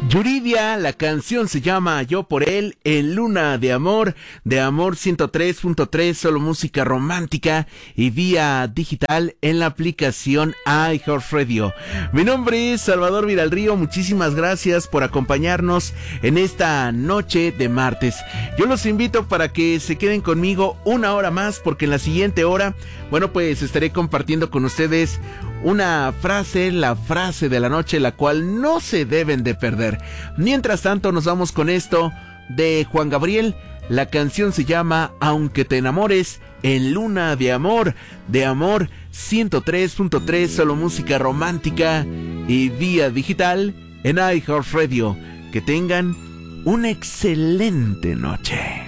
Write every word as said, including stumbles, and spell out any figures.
Yuridia, la canción se llama Yo por él, en Luna de Amor, de Amor ciento tres punto tres, solo música romántica y vía digital en la aplicación iHeartRadio. Mi nombre es Salvador Viralrío, muchísimas gracias por acompañarnos en esta noche de martes. Yo los invito para que se queden conmigo una hora más, porque en la siguiente hora, bueno, pues estaré compartiendo con ustedes una frase, la frase de la noche, la cual no se deben de perder. Mientras tanto, nos vamos con esto de Juan Gabriel. La canción se llama Aunque te enamores, en Luna de Amor, de Amor ciento tres punto tres, solo música romántica y vía digital en iHeartRadio. Que tengan una excelente noche.